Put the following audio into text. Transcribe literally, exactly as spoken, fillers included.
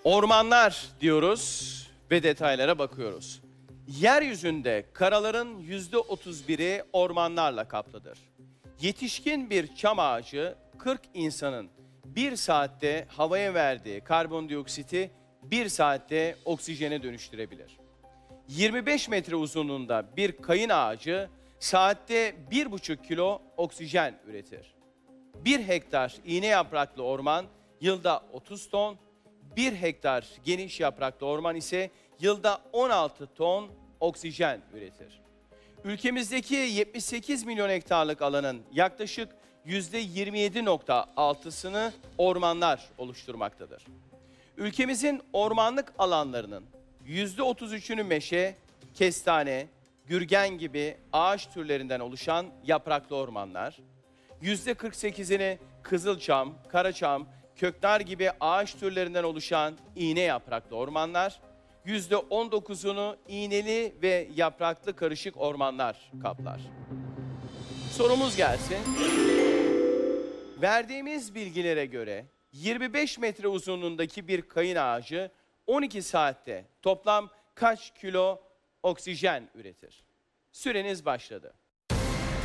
Ormanlar diyoruz ve detaylara bakıyoruz. Yeryüzünde karaların yüzde otuz biri ormanlarla kaplıdır. Yetişkin bir çam ağacı kırk insanın bir saatte havaya verdiği karbondioksiti bir saatte oksijene dönüştürebilir. yirmi beş metre uzunluğunda bir kayın ağacı saatte bir buçuk kilo oksijen üretir. bir hektar iğne yapraklı orman yılda otuz ton, bir hektar geniş yapraklı orman ise yılda on altı ton oksijen üretir. Ülkemizdeki yetmiş sekiz milyon hektarlık alanın yaklaşık yüzde yirmi yedi nokta altısını ormanlar oluşturmaktadır. Ülkemizin ormanlık alanlarının yüzde otuz üçünü meşe, kestane, gürgen gibi ağaç türlerinden oluşan yapraklı ormanlar, yüzde kırk sekizini kızılçam, karaçam, köknar gibi ağaç türlerinden oluşan iğne yapraklı ormanlar, yüzde on dokuzunu iğneli ve yapraklı karışık ormanlar kaplar. Sorumuz gelsin. Verdiğimiz bilgilere göre yirmi beş metre uzunluğundaki bir kayın ağacı on iki saatte toplam kaç kilo oksijen üretir? Süreniz başladı.